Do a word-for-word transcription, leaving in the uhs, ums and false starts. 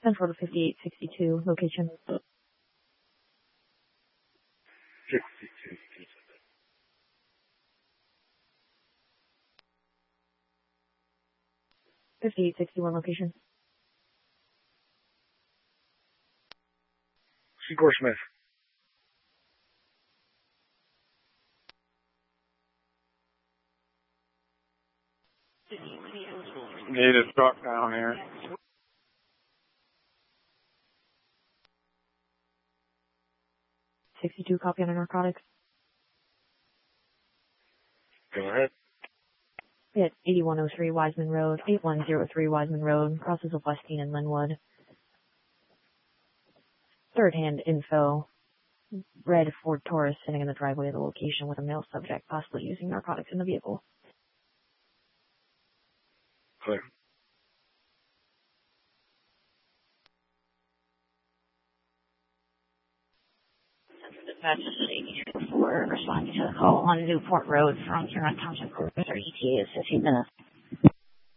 Central to fifty-eight sixty-two, location. sixty-two. fifty-eight sixty-one, location. Secor Smith. Need a truck down here. sixty-two, copy on the narcotics. Go ahead. Hit eighty-one oh three Wiseman Road, eighty-one oh three Wiseman Road, crosses of Westeen and Linwood. Third hand info. Red Ford Taurus sitting in the driveway of the location with a male subject, possibly using narcotics in the vehicle. Clear. Dispatch eighty-two for responding to the call on Newport Road from Huron Township for E T A is fifteen minutes.